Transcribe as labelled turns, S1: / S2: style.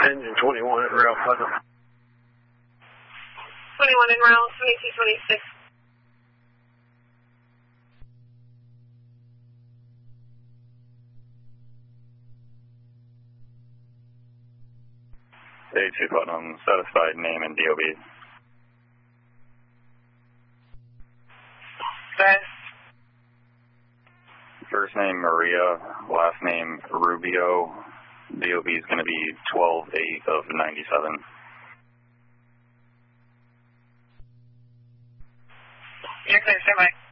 S1: Engine 21 at rail Putnam.
S2: 21 en route, 2226.
S3: A2 Putnam, satisfied name and DOB.
S2: Best.
S3: First name Maria, last name Rubio. DOB is going to be 12/8 of 97.
S2: You're clear, stand by.